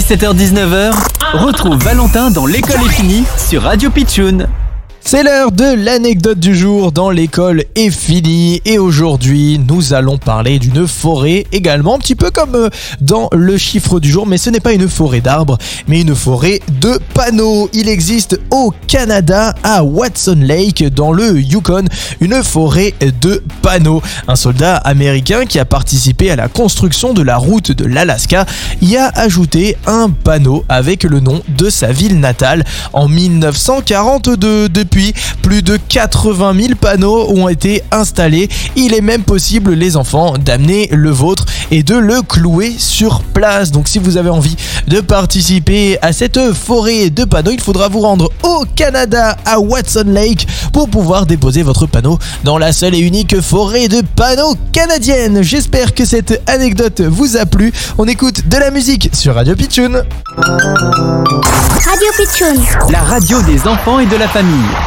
17h-19h, retrouve Valentin dans l'école est finie sur Radio Pitchoun. C'est l'heure de l'anecdote du jour dans l'école est finie et aujourd'hui nous allons parler d'une forêt également un petit peu comme dans le chiffre du jour, mais ce n'est pas une forêt d'arbres mais une forêt de panneaux. Il existe au Canada à Watson Lake dans le Yukon une forêt de panneaux. Un soldat américain qui a participé à la construction de la route de l'Alaska y a ajouté un panneau avec le nom de sa ville natale en 1942. Depuis, plus de 80 000 panneaux ont été installés. Il est même possible, les enfants, d'amener le vôtre et de le clouer sur place. Donc si vous avez envie de participer à cette forêt de panneaux, il faudra vous rendre au Canada à Watson Lake pour pouvoir déposer votre panneau dans la seule et unique forêt de panneaux canadienne. J'espère que cette anecdote vous a plu. On écoute de la musique sur Radio Pitchoun. Radio Pitchoun, La radio des enfants et de la famille.